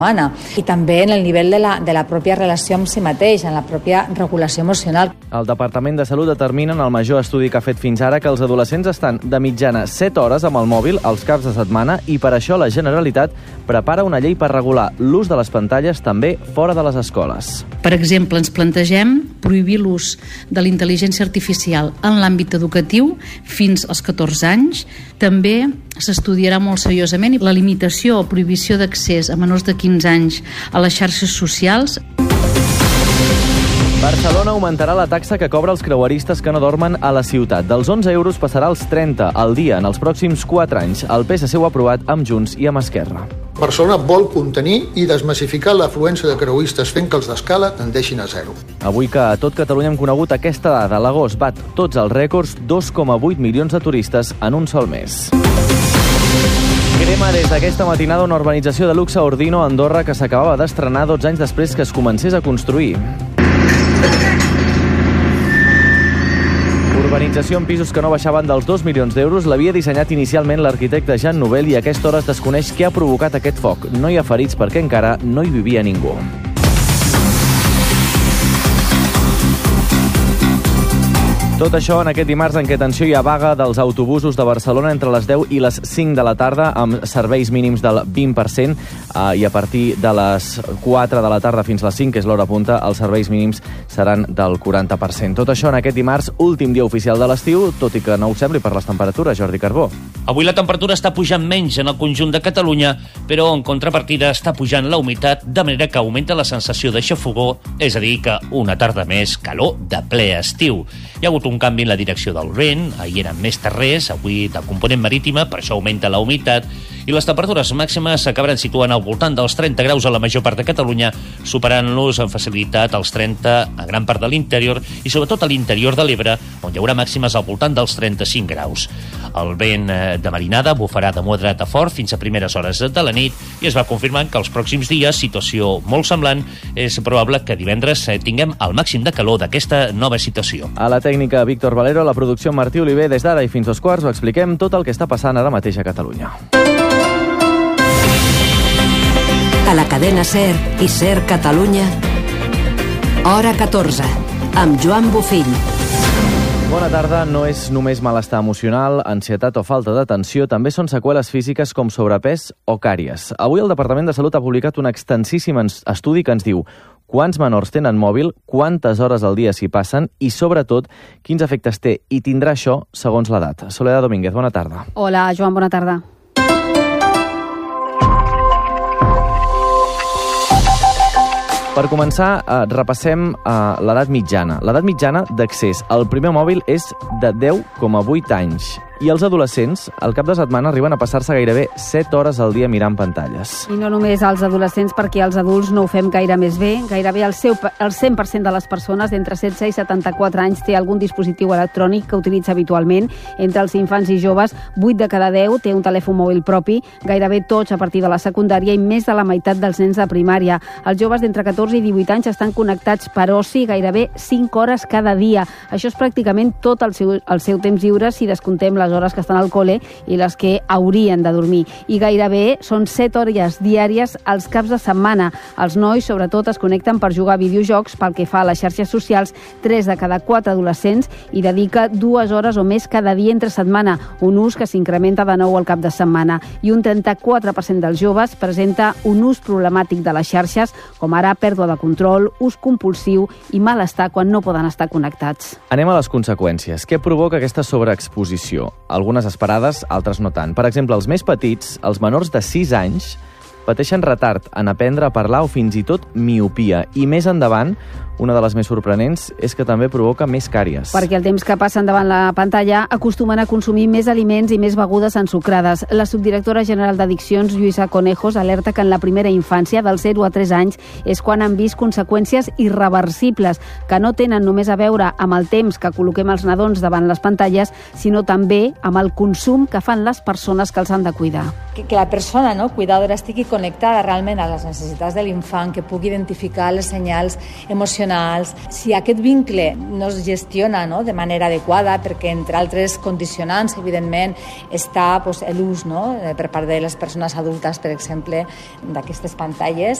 i també en el nivell de la pròpia relació amb si mateix, en la pròpia regulació emocional. El Departament de Salut determina en el major estudi que ha fet fins ara que els adolescents estan de mitjana 7 hores amb el mòbil els caps de setmana i per això la Generalitat prepara una llei per regular l'ús de les pantalles també fora de les escoles. Per exemple, ens plantegem prohibir l'ús de la intel·ligència artificial en l'àmbit educatiu fins als 14 anys. També s'estudiarà molt seriosament la limitació o prohibició d'accés a menors de 15 anys a les xarxes socials. Barcelona augmentarà la taxa que cobra els creueristes que no dormen a la ciutat. Dels 11 euros passarà als 30 al dia en els pròxims 4 anys. El PSC ho ha aprovat amb Junts i amb Esquerra. Barcelona vol contenir i desmassificar l'afluència de creueristes fent que els d'escala tendeixin a zero. Avui que a tot Catalunya hem conegut aquesta dada, l'agost bat tots els rècords, 2,8 milions de turistes en un sol mes. Crema des d'aquesta matinada una urbanització de luxe a Ordino, Andorra, que s'acabava d'estrenar 12 anys després que es comencés a construir. Urbanització amb pisos que no baixaven dels 2 milions d'euros l'havia dissenyat inicialment l'arquitecte Jean Nouvel i a aquesta hora es desconeix què ha provocat aquest foc. No hi ha ferits perquè encara no hi vivia ningú. Tot això en aquest dimarts en què atenció hi ha vaga dels autobusos de Barcelona entre les 10 i les 5 de la tarda amb serveis mínims del 20% i a partir de les 4 de la tarda fins a les 5, que és l'hora punta, els serveis mínims seran del 40%. Tot això en aquest dimarts, últim dia oficial de l'estiu, tot i que no ho sembli per les temperatures, Jordi Carbó. Avui la temperatura està pujant menys en el conjunt de Catalunya, però en contrapartida està pujant la humitat, de manera que augmenta la sensació de xafogor, és a dir, que una tarda més calor de ple estiu. Hi ha hagut un canvi en la direcció del vent, ahir eren més terrers, avui de component marítima, per això augmenta la humitat, i les temperatures màximes s'acabaran situant al voltant dels 30 graus a la major part de Catalunya, superant-los amb facilitat als 30 a gran part de l'interior i sobretot a l'interior de l'Ebre, on hi haurà màximes al voltant dels 35 graus. El vent de marinada bufarà de moderat a fort fins a primeres hores de la nit i es va confirmant que els pròxims dies, situació molt semblant, és probable que divendres tinguem el màxim de calor d'aquesta nova situació. A la tècnica Víctor Valero, la producció Martí Oliver, des d'ara i fins als quarts ho expliquem tot el que està passant ara mateix a Catalunya. A la cadena SER i SER Catalunya, hora 14, amb Joan Bofill. Bona tarda. No és només malestar emocional, ansietat o falta d'atenció, també són seqüeles físiques com sobrepès o càries. Avui el Departament de Salut ha publicat un extensíssim estudi que ens diu quants menors tenen mòbil, quantes hores al dia s'hi passen i, sobretot, quins efectes té i tindrà això segons l'edat. Soledad Domínguez, bona tarda. Hola, Joan, bona tarda. Per començar, repassem l'edat mitjana. L'edat mitjana d'accés al primer mòbil és de 10,8 anys. I els adolescents, al cap de setmana, arriben a passar-se gairebé 7 hores al dia mirant pantalles. I no només als adolescents, perquè els adults no ho fem gaire més bé. Gairebé el 100% de les persones d'entre 16 i 74 anys té algun dispositiu electrònic que utilitza habitualment. Entre els infants i joves, 8 de cada 10 té un telèfon mòbil propi, gairebé tots a partir de la secundària i més de la meitat dels nens de primària. Els joves d'entre 14 i 18 anys estan connectats per oci gairebé 5 hores cada dia. Això és pràcticament tot el seu temps lliure si descomptem les hores que estan al col·le i les que haurien de dormir. I gairebé són 7 hores diàries als caps de setmana. Els nois, sobretot, es connecten per jugar a videojocs. Pel que fa a les xarxes socials, 3 de cada 4 adolescents hi dedica 2 hores o més cada dia entre setmana, un ús que s'incrementa de nou al cap de setmana. I un 34% dels joves presenta un ús problemàtic de les xarxes, com ara pèrdua de control, ús compulsiu i malestar quan no poden estar connectats. Anem a les conseqüències. Què provoca aquesta sobreexposició? Algunes esperades, altres no tant. Per exemple, els més petits, els menors de 6 anys, pateixen retard en aprendre a parlar o fins i tot miopia. I més endavant, una de les més sorprenents és que també provoca més càries. Perquè el temps que passen davant la pantalla acostumen a consumir més aliments i més begudes ensucrades. La subdirectora general d'Addiccions, Lluïsa Conejos, alerta que en la primera infància, dels 0 a 3 anys, és quan han vist conseqüències irreversibles, que no tenen només a veure amb el temps que col·loquem els nadons davant les pantalles, sinó també amb el consum que fan les persones que els han de cuidar. Que la persona, cuidadora, estigui connectada realment a les necessitats de l'infant, que pugui identificar les senyals emocionals. Si aquest vincle no es gestiona, no?, de manera adequada, perquè entre altres condicionants, evidentment, està l'ús, no?, per part de les persones adultes, per exemple, d'aquestes pantalles,